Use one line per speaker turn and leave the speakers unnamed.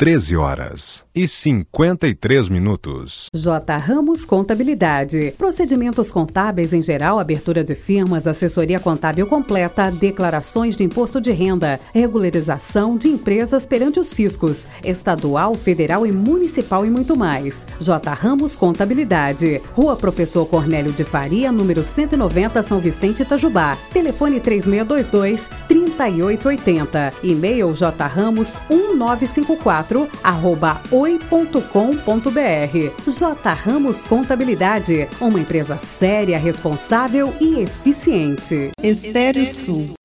13h53.
J. Ramos Contabilidade. Procedimentos contábeis em geral, abertura de firmas, assessoria contábil completa, declarações de imposto de renda, regularização de empresas perante os fiscos, estadual, federal e municipal e muito mais. J. Ramos Contabilidade. Rua Professor Cornélio de Faria, número 190, São Vicente, Itajubá. Telefone 3622-3880. E-mail jramos1954@oi.com.br. J. Ramos Contabilidade, uma empresa séria, responsável e eficiente.
Estéreo Sul.